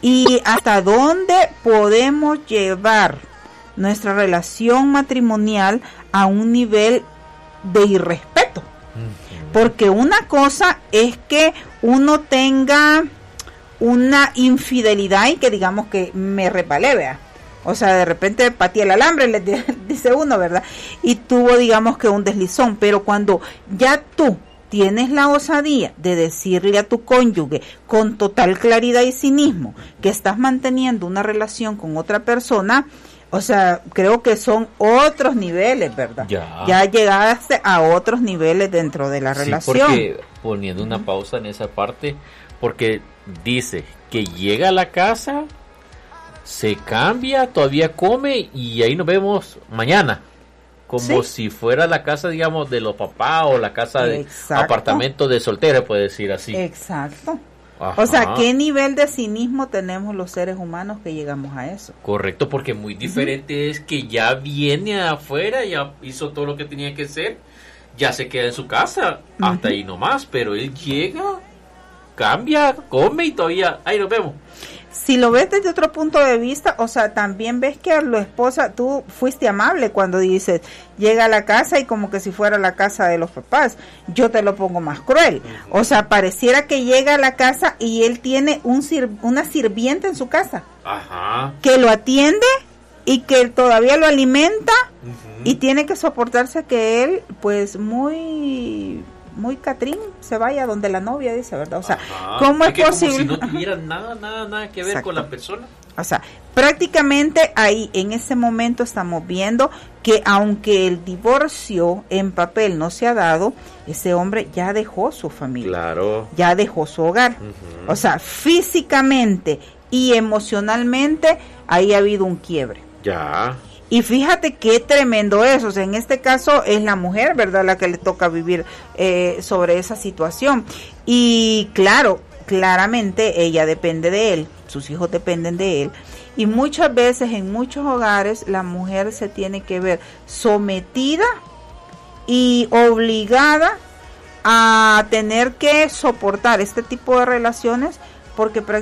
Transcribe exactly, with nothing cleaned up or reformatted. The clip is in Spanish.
y hasta dónde podemos llevar nuestra relación matrimonial a un nivel de irrespeto. Uh-huh. Porque una cosa es que uno tenga una infidelidad y que digamos que me resbalé, vea. O sea, de repente pateé el alambre, le dice uno, ¿verdad? Y tuvo, digamos que un deslizón. Pero cuando ya tú tienes la osadía de decirle a tu cónyuge con total claridad y cinismo que estás manteniendo una relación con otra persona, o sea, creo que son otros niveles, ¿verdad? Ya, ya llegaste a otros niveles dentro de la sí, relación. Porque, poniendo una pausa en esa parte, porque dice que llega a la casa, se cambia, todavía come y ahí nos vemos mañana. Como ¿sí? si fuera la casa, digamos, de los papás o la casa de Exacto. apartamento de soltera, puede decir así. Exacto. Ajá. O sea, ¿qué nivel de cinismo tenemos los seres humanos que llegamos a eso? Correcto, porque muy diferente uh-huh. es que ya viene afuera, ya hizo todo lo que tenía que hacer, ya se queda en su casa, uh-huh. hasta ahí nomás, pero él llega, cambia, come y todavía, ahí nos vemos. Si lo ves desde otro punto de vista, o sea, también ves que a la esposa, tú fuiste amable cuando dices, llega a la casa y como que si fuera la casa de los papás, yo te lo pongo más cruel. O sea, pareciera que llega a la casa y él tiene un sir- una sirvienta en su casa, Ajá. que lo atiende y que todavía lo alimenta uh-huh. y tiene que soportarse que él, pues muy... muy Catrín se vaya donde la novia dice, ¿verdad? O sea, Ajá. ¿cómo es, es posible? Como si no tuviera nada, nada, nada que ver Exacto. con la persona. O sea, prácticamente ahí, en ese momento estamos viendo que aunque el divorcio en papel no se ha dado, ese hombre ya dejó su familia. Claro. Ya dejó su hogar. Uh-huh. O sea, físicamente y emocionalmente, ahí ha habido un quiebre. Ya. Y fíjate qué tremendo es, o sea, en este caso es la mujer, ¿verdad?, la que le toca vivir eh, sobre esa situación. Y claro, claramente ella depende de él, sus hijos dependen de él. Y muchas veces en muchos hogares la mujer se tiene que ver sometida y obligada a tener que soportar este tipo de relaciones porque prácticamente